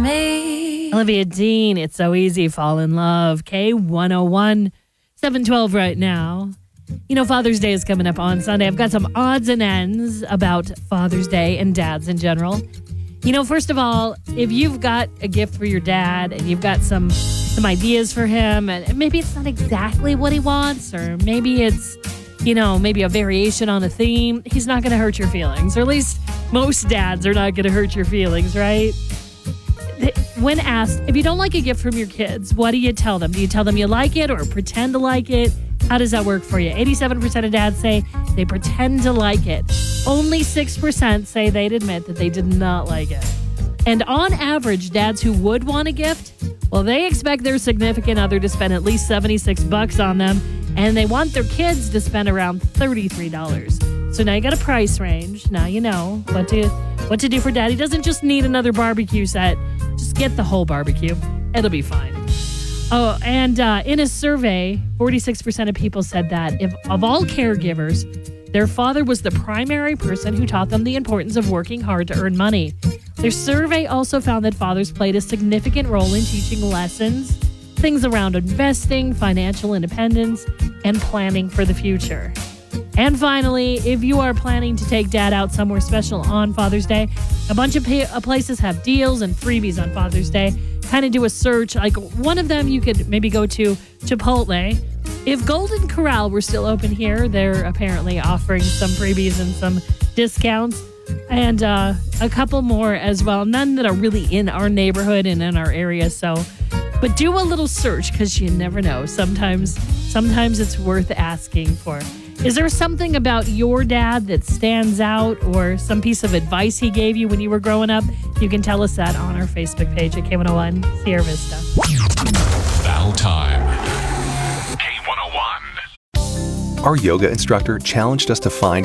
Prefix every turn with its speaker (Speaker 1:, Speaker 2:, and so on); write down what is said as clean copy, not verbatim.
Speaker 1: me.
Speaker 2: Olivia Dean, It's So Easy, Fall in Love. K101, 712 right now. You know, Father's Day is coming up on Sunday. I've got some odds and ends about Father's Day and dads in general. You know, first of all, if you've got a gift for your dad and you've got some ideas for him, and maybe it's not exactly what he wants, or maybe it's, you know, maybe a variation on a theme, he's not going to hurt your feelings. Or at least most dads are not going to hurt your feelings, right? When asked, if you don't like a gift from your kids, what do you tell them? Do you tell them you like it or pretend to like it? How does that work for you? 87% of dads say they pretend to like it. Only 6% say they'd admit that they did not like it. And on average, dads who would want a gift, well, they expect their significant other to spend at least $76 on them, and they want their kids to spend around $33. So now you got a price range. Now you know what to do for dad. He doesn't just need another barbecue set. Just get the whole barbecue. It'll be fine. Oh, and in a survey, 46% of people said that if of all caregivers, their father was the primary person who taught them the importance of working hard to earn money. Their survey also found that fathers played a significant role in teaching lessons, things around investing, financial independence, and planning for the future. And finally, if you are planning to take dad out somewhere special on Father's Day, a bunch of places have deals and freebies on Father's Day. Kind of do a search. Like one of them, you could maybe go to Chipotle. If Golden Corral were still open here, they're apparently offering some freebies and some discounts. And a couple more as well. None that are really in our neighborhood and in our area. But do a little search because you never know. Sometimes it's worth asking for. Is there something about your dad that stands out, or some piece of advice he gave you when you were growing up? You can tell us that on our Facebook page at K101 Sierra Vista.
Speaker 3: Now time. K101.
Speaker 4: Our yoga instructor challenged us to find